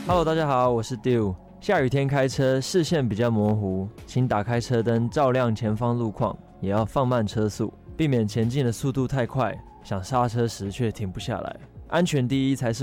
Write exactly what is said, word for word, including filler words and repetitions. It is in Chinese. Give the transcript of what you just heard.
Hello， 大家好，我是 Dew。下雨天开车视线比较模糊，请打开车灯照亮前方路况，也要放慢车速，避免前进的速度太快，想刹车时却停不下来。安全第一才是